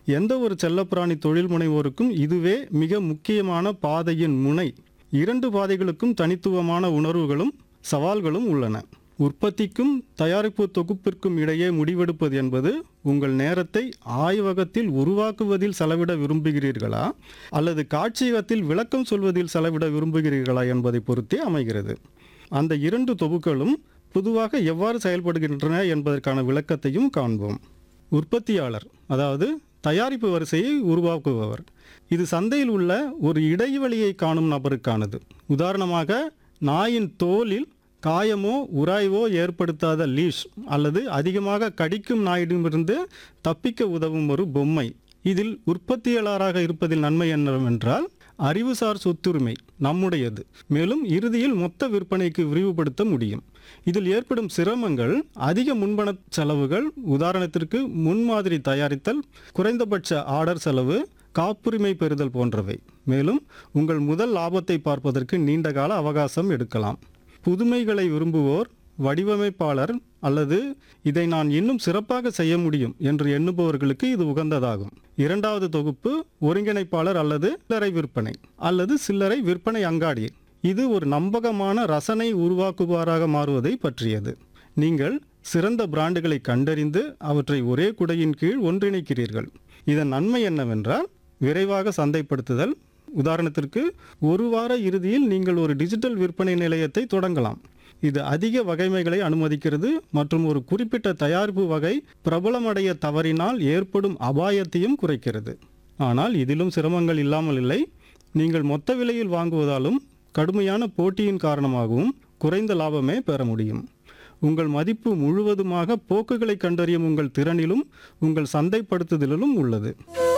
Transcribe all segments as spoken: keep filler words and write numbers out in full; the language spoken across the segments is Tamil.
எந்த ஒரு செல்லப்பிராணி தொழில் முனைவோருக்கும் இதுவே மிக முக்கியமான பாதையின் முனை. இரண்டு பாதைகளுக்கும் தனித்துவமான உணர்வுகளும் சவால்களும் உள்ளன. உற்பத்திக்கும் தயாரிப்பு தொகுப்பிற்கும் இடையே முடிவெடுப்பது என்பது உங்கள் நேரத்தை ஆய்வகத்தில் உருவாக்குவதில் செலவிட விரும்புகிறீர்களா அல்லது காட்சியகத்தில் விளக்கம் சொல்வதில் செலவிட விரும்புகிறீர்களா என்பதை பொறுத்தே அமைகிறது. அந்த இரண்டு தொகுப்புகளும் பொதுவாக எவ்வாறு செயல்படுகின்றன என்பதற்கான விளக்கத்தையும் காண்போம். உற்பத்தியாளர், அதாவது தயாரிப்பு வரிசையை உருவாக்குபவர். இது சந்தையில் உள்ள ஒரு இடைவெளியை காணும் நபருக்கானது. உதாரணமாக, நாயின் தோலில் காயமோ உராய்வோ ஏற்படுத்தாத லீஷ் அல்லது அதிகமாக கடிக்கும் நாயிடமிருந்து தப்பிக்க உதவும் ஒரு பொம்மை. இதில் உற்பத்தியாளராக இருப்பதில் நன்மை என்னவென்றால் அறிவுசார் சொத்துரிமை நம்முடையது. மேலும் இறுதியில் மொத்த விற்பனைக்கு விரிவுபடுத்த முடியும். இதில் ஏற்படும் சிரமங்கள் அதிக முன்பண செலவுகள், உதாரணத்திற்கு முன்மாதிரி தயாரித்தல், குறைந்தபட்ச ஆர்டர் செலவு, காப்புரிமை பெறுதல் போன்றவை. மேலும் உங்கள் முதல் லாபத்தை பார்ப்பதற்கு நீண்டகால அவகாசம் எடுக்கலாம். புதுமைகளை விரும்புவோர், வடிவமைப்பாளர் அல்லது இதை நான் இன்னும் சிறப்பாக செய்ய முடியும் என்று எண்ணுபவர்களுக்கு இது உகந்ததாகும். இரண்டாவது தொகுப்பு ஒருங்கிணைப்பாளர் அல்லது சில்லறை விற்பனை அல்லது சில்லறை விற்பனை அங்காடி. இது ஒரு நம்பகமான ரசனை உருவாக்குபவராக மாறுவதை பற்றியது. நீங்கள் சிறந்த பிராண்டுகளை கண்டறிந்து அவற்றை ஒரே குடையின் கீழ் ஒன்றிணைக்கிறீர்கள். இதன் நன்மை என்னவென்றால் விரைவாக சந்தைப்படுத்துதல். உதாரணத்திற்கு, ஒரு வார இறுதியில் நீங்கள் ஒரு டிஜிட்டல் விற்பனை நிலையத்தை தொடங்கலாம். இது அதிக வகைமைகளை அனுமதிக்கிறது மற்றும் ஒரு குறிப்பிட்ட தயாரிப்பு வகை பிரபலமடைய தவறினால் ஏற்படும் அபாயத்தையும் குறைக்கிறது. ஆனால் இதிலும் சிரமங்கள் இல்லாமல் இல்லை. நீங்கள் மொத்த விலையில் வாங்குவதாலும் கடுமையான போட்டியின் காரணமாகவும் குறைந்த லாபமே பெற முடியும். உங்கள் மதிப்பு முழுவதுமாக போக்குகளை கண்டறியும் உங்கள் திறனிலும் உங்கள் சந்தைப்படுத்துதலிலும் உள்ளது.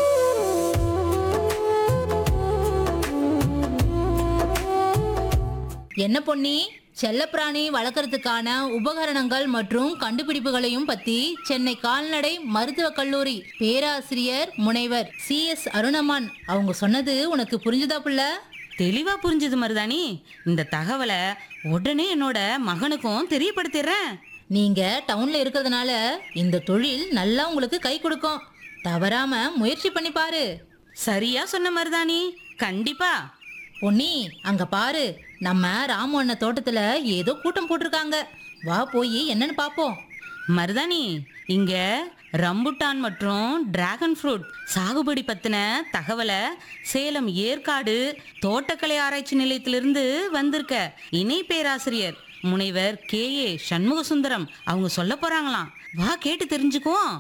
என்ன பொன்னி, செல்லப்பிராணி வளர்க்கறதுக்கான உபகரணங்கள் மற்றும் கண்டுபிடிப்புகளையும் பத்தி சென்னை கால்நடை மருத்துவக் கல்லூரி பேராசிரியர் முனைவர் சி எஸ் அருணமான் அவங்க சொன்னது உனக்கு புரிஞ்சுதா புள்ள? தெளிவா புரிஞ்சுது மருதாணி. இந்த தகவலை உடனே என்னோட மகனுக்கும் தெரியப்படுத்திடுறேன். நீங்க டவுன்ல இருக்கிறதுனால இந்த தொழில் நல்லா உங்களுக்கு கை கொடுக்கும். தவறாம முயற்சி பண்ணி பாரு. சரியா சொன்ன மருதாணி, கண்டிப்பா. பொன்னி, அங்க பாரு, நம்ம ராமு அண்ணன் தோட்டத்துல ஏதோ கூட்டம் போட்டிருக்காங்க. வா போய் என்னன்னு பாப்போம். மருதாணி, இங்க ரம்புட்டான் மற்றும் டிராகன் ஃப்ரூட் சாகுபடி பத்தின தகவலை சேலம் ஏற்காடு தோட்டக்கலை ஆராய்ச்சி நிலையத்திலிருந்து வந்திருக்க இணை பேராசிரியர் முனைவர் கே ஏ சண்முக சுந்தரம் அவங்க சொல்ல போறாங்களாம். வா கேட்டு தெரிஞ்சுக்குவோம்.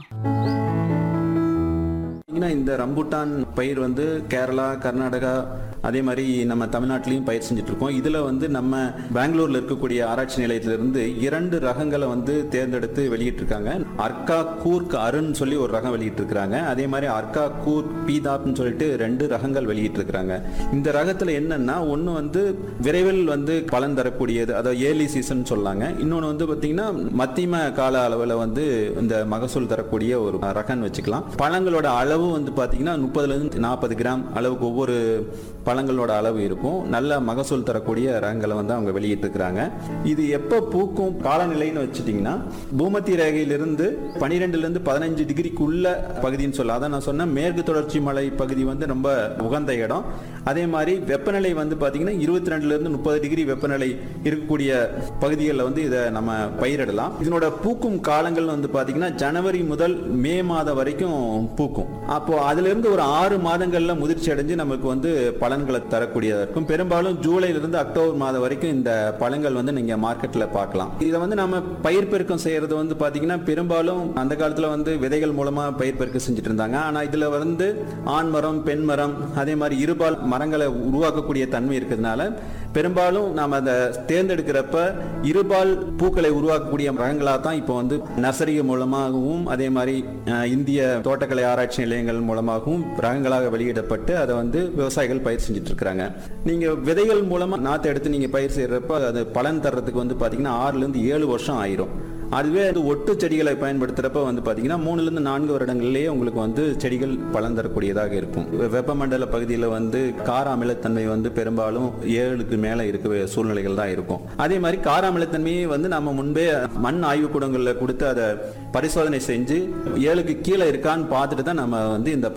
இந்த ரம்புட்டான் பயிர் வந்து கேரளா, கர்நாடகா, அதே மாதிரி நம்ம தமிழ்நாட்டிலையும் பயிர் செஞ்சுட்டு இருக்கோம். இதில் வந்து நம்ம பெங்களூர்ல இருக்கக்கூடிய ஆராய்ச்சி நிலையத்திலிருந்து இரண்டு ரகங்களை வந்து தேர்ந்தெடுத்து வெளியிட்டிருக்காங்க. அர்க்கா கூர்க் அருண் சொல்லி ஒரு ரகம் வெளியிட்டிருக்கிறாங்க. அதே மாதிரி அர்க்கா கூர்க் பீதாப்னு சொல்லிட்டு ரெண்டு ரகங்கள் வெளியிட்டிருக்கிறாங்க. இந்த ரகத்தில் என்னன்னா, ஒன்று வந்து விரைவில் வந்து பலன் தரக்கூடியது, அதாவது ஏர்லி சீசன் சொல்லாங்க. இன்னொன்று வந்து பார்த்தீங்கன்னா மத்தியம கால அளவில் வந்து இந்த மகசூல் தரக்கூடிய ஒரு ரகம்னு வச்சுக்கலாம். பழங்களோட அளவு வந்து பார்த்தீங்கன்னா முப்பதுல இருந்து நாற்பது கிராம் அளவுக்கு ஒவ்வொரு பழங்களோட அளவு இருக்கும். நல்ல மகசூல் தரக்கூடிய ரகங்களை வந்து அவங்க வெளியிட்டிருக்கிறாங்க. இது எப்போ பூக்கும் காலநிலைன்னு வச்சுட்டிங்கன்னா, பூமத்திய ரேகையிலிருந்து பனிரெண்டுல இருந்து பதினஞ்சு டிகிரிக்குள்ள பகுதின்னு சொல்ல. அதான் நான் சொன்னேன், மேற்கு தொடர்ச்சி மலை பகுதி வந்து ரொம்ப உகந்த இடம். அதே மாதிரி வெப்பநிலை வந்து பார்த்தீங்கன்னா இருபத்தி ரெண்டுல இருந்து முப்பது டிகிரி வெப்பநிலை இருக்கக்கூடிய பகுதிகளில் வந்து இதை நம்ம பயிரிடலாம். இதனோட பூக்கும் காலங்கள் வந்து பார்த்தீங்கன்னா ஜனவரி முதல் மே மாதம் வரைக்கும் பூக்கும். அப்போ அதுல இருந்து ஒரு ஆறு மாதங்கள்ல முதிர்ச்சி அடைஞ்சு நமக்கு வந்து பலன்களை தரக்கூடியதா இருக்கும். பெரும்பாலும் ஜூலைல இருந்து அக்டோபர் மாதம் வரைக்கும் இந்த பழங்கள் வந்து நீங்க மார்க்கெட்ல பார்க்கலாம். இதை வந்து நம்ம பயிர் பெருக்கம் செய்யறது வந்து பாத்தீங்கன்னா, பெரும்பாலும் அந்த காலத்துல வந்து விதைகள் மூலமா பயிர் பெருக்கம் செஞ்சுட்டு இருந்தாங்க. ஆனா இதுல வந்து ஆண் மரம், பெண் மரம், அதே மாதிரி இருபால் மரங்களை உருவாக்கக்கூடிய தன்மை இருக்கிறதுனால பெரும்பாலும் நாம அதை தேர்ந்தெடுக்கிறப்ப இருபால் பூக்களை உருவாக்கக்கூடிய ரகங்களாக தான் இப்போ வந்து நர்சரி மூலமாகவும் அதே மாதிரி இந்திய தோட்டக்கலை ஆராய்ச்சி நிலையங்கள் மூலமாகவும் ரகங்களாக வெளியிடப்பட்டு அதை வந்து விவசாயிகள் பயிர் செஞ்சுட்டு இருக்கிறாங்க. நீங்க விதைகள் மூலமா நாற்று எடுத்து நீங்க பயிர் செய்யறப்ப அது பலன் தர்றதுக்கு வந்து பாத்தீங்கன்னா ஆறுல இருந்து ஏழு வருஷம் ஆயிரும். அதுவே அது ஒட்டு செடிகளை பயன்படுத்துறப்ப வந்து பாத்தீங்கன்னா மூணுல இருந்து நான்கு வருடங்களிலேயே உங்களுக்கு வந்து செடிகள் பலன் தரக்கூடியதாக இருக்கும். வெப்பமண்டல பகுதியில் வந்து கார அமிலத்தன்மை வந்து பெரும்பாலும் ஏழுக்கு மேல இருக்க சூழ்நிலைகள் தான் இருக்கும். அதே மாதிரி கார அமிலத்தன்மையை வந்து நம்ம முன்பே மண் ஆய்வு கூடங்களில் கொடுத்து அதை பரிசோதனை செஞ்சு ஏழுக்கு கீழே இருக்கான்னு பார்த்துட்டு தான் நம்ம வந்து இந்த